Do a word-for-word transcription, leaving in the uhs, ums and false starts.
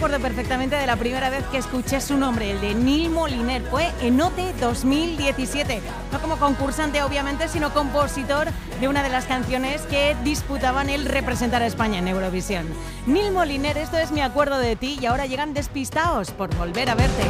acuerdo perfectamente de la primera vez que escuché su nombre, el de Nil Moliner. Fue en O T dos mil diecisiete. No como concursante, obviamente, sino compositor de una de las canciones que disputaban el representar a España en Eurovisión. Nil Moliner, esto es Mi acuerdo de ti, y ahora llegan Despistaos por Volver a verte.